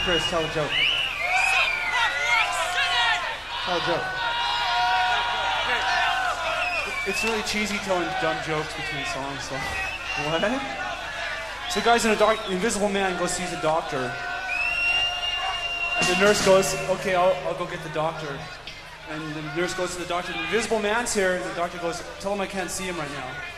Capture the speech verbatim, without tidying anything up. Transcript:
Chris, tell a joke. Tell a joke. It's really cheesy telling dumb jokes between songs, so... What? So the guy's in a dark... The Invisible Man goes sees a doctor. And the nurse goes, okay, I'll, I'll go get the doctor. And the nurse goes to the doctor, the Invisible Man's here, and the doctor goes, tell him I can't see him right now.